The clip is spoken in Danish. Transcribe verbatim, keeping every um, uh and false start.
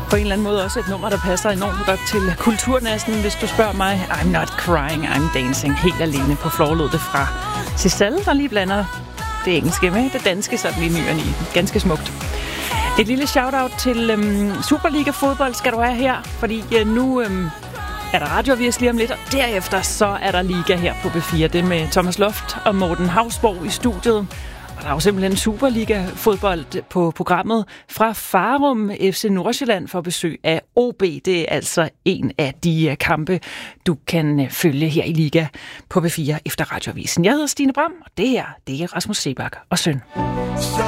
på en eller anden måde også et nummer, der passer enormt godt til kulturnæsten, hvis du spørger mig. I'm not crying, I'm dancing. Helt alene på floor lød det fra Giselle, der lige blander det engelske med det danske, sådan i ny og ni. Ganske smukt. Et lille shout-out til øhm, Superliga-fodbold skal du have her, fordi øh, nu øhm, er der radioavis lige om lidt, og derefter så er der liga her på B fire. Det med Thomas Loft og Morten Hausborg i studiet. Og der er jo simpelthen Superliga-fodbold på programmet fra Farum. F C Nordsjælland får besøg af O B. Det er altså en af de kampe, du kan følge her i Liga på B fire efter radioavisen. Jeg hedder Stine Bram, og det her, det er Rasmus Seebach og søn.